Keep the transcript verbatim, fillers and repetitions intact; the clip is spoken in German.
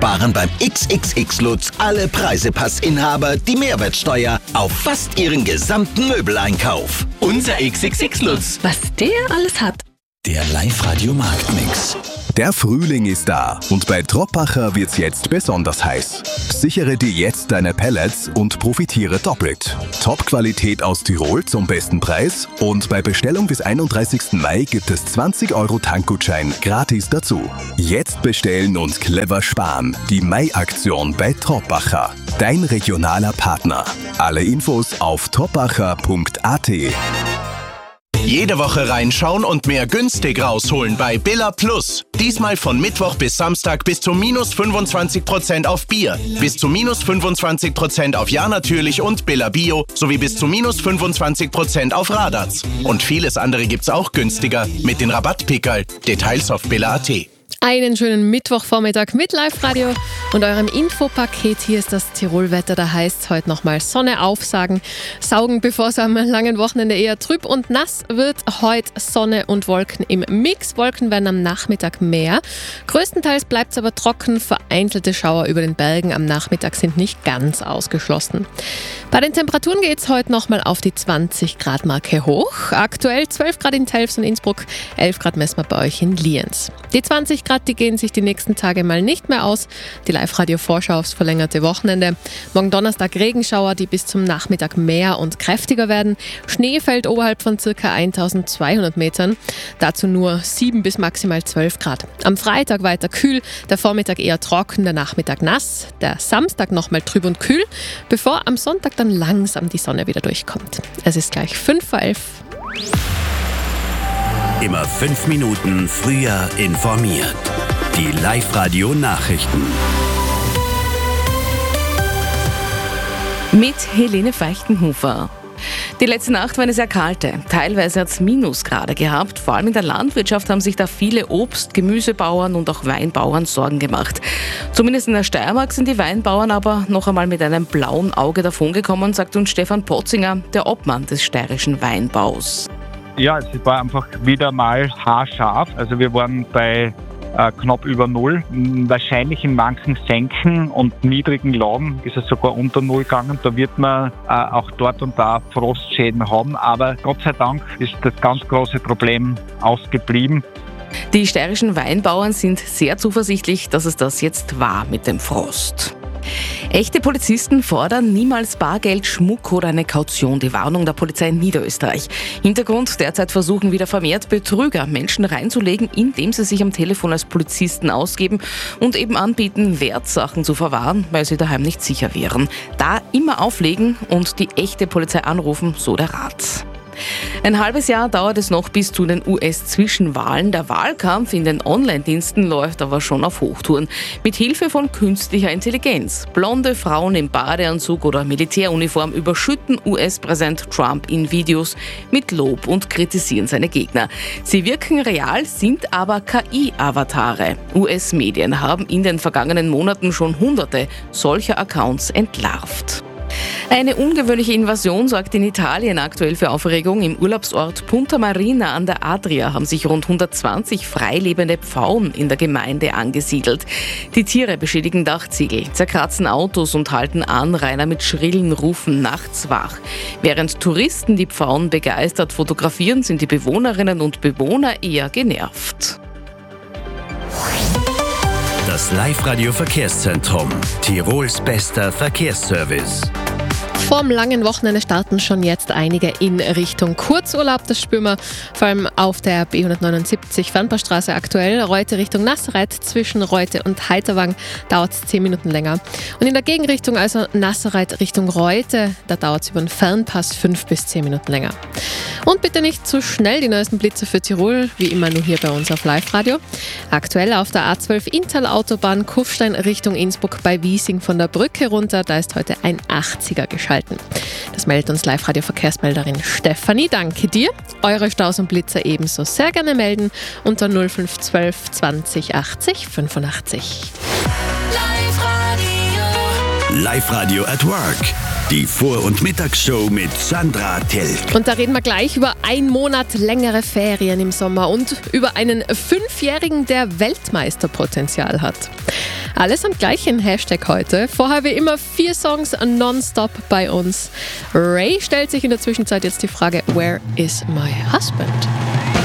sparen beim X X X-Lutz alle Preisepassinhaber die Mehrwertsteuer auf fast ihren gesamten Möbeleinkauf. Unser X X X-Lutz. Was der alles hat. Der Live-Radio-Marktmix. Der Frühling ist da und bei Troppacher wird's jetzt besonders heiß. Sichere dir jetzt deine Pellets und profitiere doppelt. Top-Qualität aus Tirol zum besten Preis und bei Bestellung bis einunddreißigsten Mai gibt es zwanzig Euro Tankgutschein gratis dazu. Jetzt bestellen und clever sparen. Die Mai-Aktion bei Troppacher. Dein regionaler Partner. Alle Infos auf troppacher punkt a t. Jede Woche reinschauen und mehr günstig rausholen bei Billa Plus. Diesmal von Mittwoch bis Samstag bis zu minus fünfundzwanzig Prozent auf Bier, bis zu minus fünfundzwanzig Prozent auf Ja natürlich und Billa Bio sowie bis zu minus fünfundzwanzig Prozent auf Radarts. Und vieles andere gibt's auch günstiger mit den Rabattpickerl. Details auf billa punkt a t. Einen schönen Mittwochvormittag mit Live-Radio und eurem Infopaket. Hier ist das Tirolwetter, da heißt es heute nochmal Sonne aufsagen, saugen, bevor es am langen Wochenende eher trüb und nass wird. Heute Sonne und Wolken im Mix. Wolken werden am Nachmittag mehr. Größtenteils bleibt es aber trocken. Vereinzelte Schauer über den Bergen am Nachmittag sind nicht ganz ausgeschlossen. Bei den Temperaturen geht es heute nochmal auf die zwanzig Grad Marke hoch. Aktuell zwölf Grad in Telfs und Innsbruck, elf Grad messen wir bei euch in Lienz. Die zwanzig Grad, die gehen sich die nächsten Tage mal nicht mehr aus. Die Live-Radio-Vorschau aufs verlängerte Wochenende. Morgen Donnerstag Regenschauer, die bis zum Nachmittag mehr und kräftiger werden. Schnee fällt oberhalb von ca. eintausendzweihundert Metern. Dazu nur sieben bis maximal zwölf Grad. Am Freitag weiter kühl, der Vormittag eher trocken, der Nachmittag nass. Der Samstag nochmal trüb und kühl, bevor am Sonntag dann langsam die Sonne wieder durchkommt. Es ist gleich fünf vor elf. Immer fünf Minuten früher informiert. Die Live-Radio-Nachrichten. Mit Helene Feichtenhofer. Die letzte Nacht war eine sehr kalte. Teilweise hat es Minusgrade gehabt. Vor allem in der Landwirtschaft haben sich da viele Obst-, Gemüsebauern und auch Weinbauern Sorgen gemacht. Zumindest in der Steiermark sind die Weinbauern aber noch einmal mit einem blauen Auge davongekommen, sagt uns Stefan Potzinger, der Obmann des steirischen Weinbaus. Ja, es war einfach wieder mal haarscharf. Also wir waren bei äh, knapp über Null. Wahrscheinlich in manchen Senken und niedrigen Lagen ist es sogar unter Null gegangen. Da wird man äh, auch dort und da Frostschäden haben. Aber Gott sei Dank ist das ganz große Problem ausgeblieben. Die steirischen Weinbauern sind sehr zuversichtlich, dass es das jetzt war mit dem Frost. Echte Polizisten fordern niemals Bargeld, Schmuck oder eine Kaution. Die Warnung der Polizei in Niederösterreich. Hintergrund: Derzeit versuchen wieder vermehrt Betrüger, Menschen reinzulegen, indem sie sich am Telefon als Polizisten ausgeben und eben anbieten, Wertsachen zu verwahren, weil sie daheim nicht sicher wären. Da immer auflegen und die echte Polizei anrufen, so der Rat. Ein halbes Jahr dauert es noch bis zu den U S-Zwischenwahlen. Der Wahlkampf in den Online-Diensten läuft aber schon auf Hochtouren. Mit Hilfe von künstlicher Intelligenz. Blonde Frauen im Badeanzug oder Militäruniform überschütten U S-Präsident Trump in Videos mit Lob und kritisieren seine Gegner. Sie wirken real, sind aber K I-Avatare. U S-Medien haben in den vergangenen Monaten schon hunderte solcher Accounts entlarvt. Eine ungewöhnliche Invasion sorgt in Italien aktuell für Aufregung. Im Urlaubsort Punta Marina an der Adria haben sich rund hundertzwanzig freilebende Pfauen in der Gemeinde angesiedelt. Die Tiere beschädigen Dachziegel, zerkratzen Autos und halten Anrainer mit schrillen Rufen nachts wach. Während Touristen die Pfauen begeistert fotografieren, sind die Bewohnerinnen und Bewohner eher genervt. Das Live-Radio-Verkehrszentrum. Tirols bester Verkehrsservice. Vorm langen Wochenende starten schon jetzt einige in Richtung Kurzurlaub. Das spüren wir vor allem auf der B hundertneunundsiebzig Fernpaarstraße aktuell. Reute Richtung Nazareth, zwischen Reute und Heiterwang dauert es zehn Minuten länger. Und in der Gegenrichtung, also Nazareth Richtung Reute, da dauert es über den Fernpass fünf bis zehn Minuten länger. Und bitte nicht zu schnell, die neuesten Blitze für Tirol, wie immer nur hier bei uns auf Live-Radio. Aktuell auf der A zwölf Inntal-Autobahn Kufstein Richtung Innsbruck bei Wiesing von der Brücke runter. Da ist heute ein achtziger geschaltet. Das meldet uns Live-Radio-Verkehrsmelderin Stefanie. Danke dir. Eure Staus und Blitzer ebenso sehr gerne melden unter null fünf eins zwei zwanzig achtzig fünfundachtzig. Live-Radio at Work. Die Vor- und Mittagsshow mit Sandra Telk. Und da reden wir gleich über einen Monat längere Ferien im Sommer und über einen Fünfjährigen, der Weltmeisterpotenzial hat. Alles am gleichen Hashtag heute. Vorher wie immer vier Songs nonstop bei uns. Ray stellt sich in der Zwischenzeit jetzt die Frage, where is my husband?